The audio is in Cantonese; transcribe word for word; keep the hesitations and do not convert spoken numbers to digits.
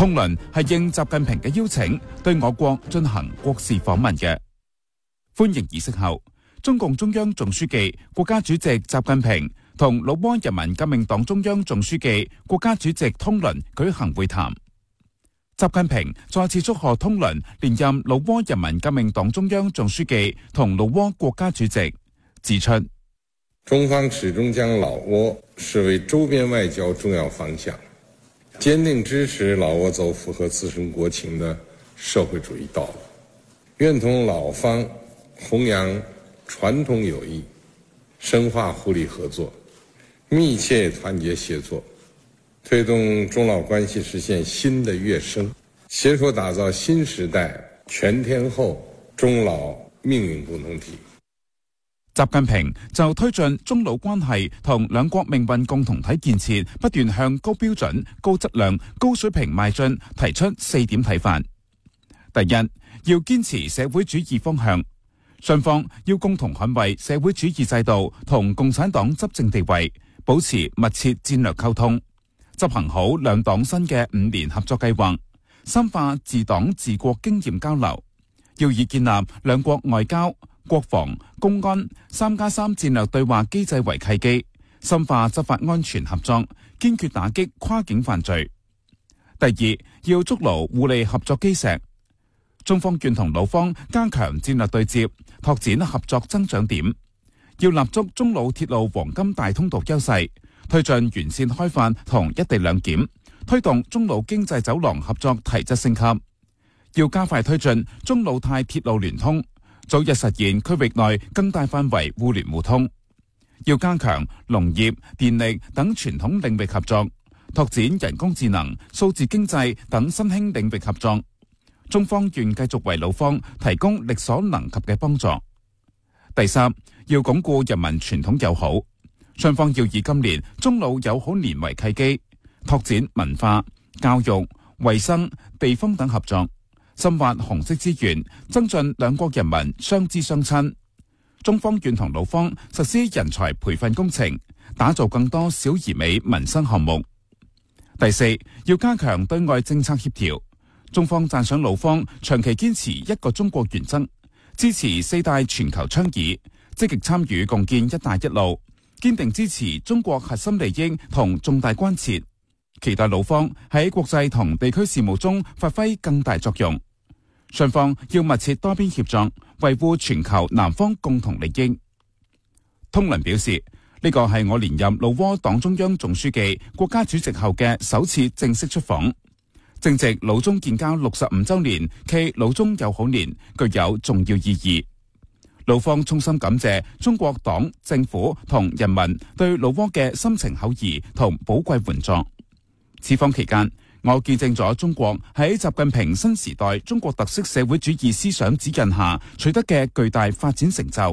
通倫係應習近平嘅邀請，對我國進行國事訪問嘅。歡迎儀式後，中共中央總書記、國家主席習近平同老撾人民革命黨中央總書記、國家主席通倫舉行會談。習近平再次祝賀通倫連任老撾人民革命黨中央總書記同老撾國家主席，指出中方始終將老撾視為周邊外交重要方向，堅定支持老撾走符合自身國情的社會主義道路，願同老方弘揚傳統友誼，深化互利合作，密切團結協作，推動中老關係實現新的躍升，攜手打造新時代全天候中老命運共同體。 習近平就推進中老關係同兩國命運共同體建設不斷向高標準、高質量、高水平邁進，提出四點睇法。第一，要堅持社會主義方向，雙方要共同捍衛社會主義制度同共產黨執政地位，保持密切戰略溝通，執行好兩黨新嘅五年合作計劃，深化治黨治國經驗交流，要以建立兩國外交、國防、公安三加三戰略對話機制為契機，深化執法安全合作，堅決打擊跨境犯罪。第二，要築牢互利合作基石，中方願同老方加強戰略對接，拓展合作增長點，要立足中老鐵路黃金大通道優勢，推進完善開發同一地兩檢，推動中老經濟走廊合作提質升級，要加快推進中老泰鐵路聯通，早日實現區域內更大範圍互聯互通，要加強農業、電力等傳統領域合作，拓展人工智能、數字經濟等新興領域合作。中方願繼續為老方提供力所能及嘅幫助。第三，要鞏固人民傳統友好，雙方要以今年中老友好年為契機，拓展文化、教育、衛生、地方等合作，深挖紅色資源，增進兩國人民相知相親。中方願同老方實施人才培訓工程，打造更多小而美民生項目。第四，要加強對外政策協調。中方讚賞老方長期堅持一個中國原則，支持四大全球倡議，積極參與共建一帶一路，堅定支持中國核心利益同重大關切，期待老方喺國際同地區事務中發揮更大作用。雙方要密切多邊協作，維護全球南方共同利益。通倫表示，呢個係我連任老撾黨中央總書記、國家主席後嘅首次正式出訪，正值老中建交六十五週年暨老中友好年，具有重要意義。老方衷心感謝中國黨、政府同人民對老撾嘅深情厚誼同寶貴援助。此訪期間，我見證咗中國喺習近平新時代中國特色社會主義思想指引下取得嘅巨大發展成就。